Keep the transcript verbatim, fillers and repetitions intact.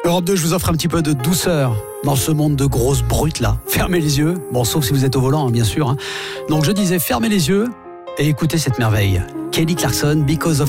Europe deux, je vous offre un petit peu de douceur dans ce monde de grosses brutes là. Fermez les yeux, bon sauf si vous êtes au volant hein, bien sûr. Hein. Donc je disais fermez les yeux et écoutez cette merveille. Kelly Clarkson, Because of